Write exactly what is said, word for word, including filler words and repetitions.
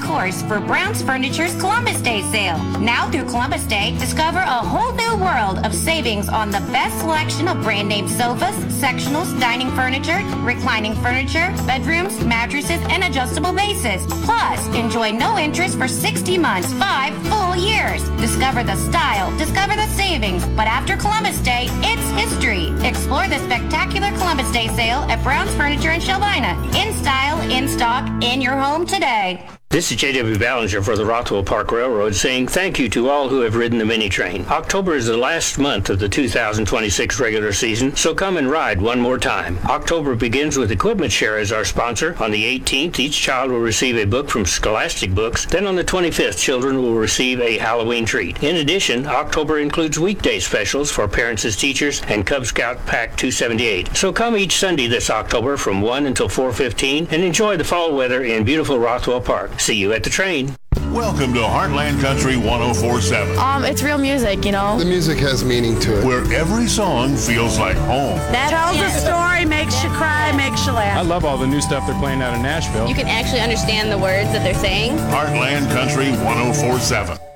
course for Brown's Furniture's Columbus Day sale. Now through Columbus Day, discover a whole new world of savings on the best selection of brand name sofas, sectionals, dining furniture, reclining furniture, bedrooms, mattresses, and adjustable bases. Plus, enjoy no interest for sixty months, five full years. Discover the style, discover the savings, but after Columbus Day, it's history. Explore the spectacular Columbus Day sale at Brown's Furniture in Shelvina. In style, in stock, in your home today. This is J W. Ballinger for the Rothwell Park Railroad saying thank you to all who have ridden the mini train. October is the last month of the two thousand twenty-six regular season, so come and ride one more time. October begins with Equipment Share as our sponsor. On the eighteenth, each child will receive a book from Scholastic Books. Then on the twenty-fifth, children will receive a Halloween treat. In addition, October includes weekday specials for parents as teachers and Cub Scout Pack two seventy-eight. So come each Sunday this October from one until four fifteen and enjoy the fall weather in beautiful Rothwell Park. See you at the train. Welcome to Heartland Country one oh four point seven. Um, it's real music, you know. The music has meaning to it. Where every song feels like home. That tells a story, makes you cry, makes you laugh. I love all the new stuff they're playing out in Nashville. You can actually understand the words that they're saying. Heartland Country one oh four point seven.